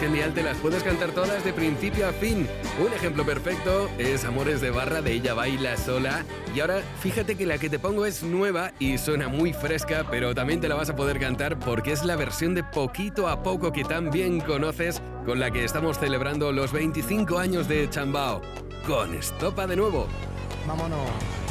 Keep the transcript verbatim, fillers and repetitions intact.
genial, te las puedes cantar todas de principio a fin. Un ejemplo perfecto es Amores de Barra de Ella Baila Sola. Y ahora fíjate que la que te pongo es nueva y suena muy fresca, pero también te la vas a poder cantar porque es la versión de Poquito a Poco que tan bien conoces, con la que estamos celebrando los veinticinco años de Chambao. Con Estopa de nuevo. Vámonos.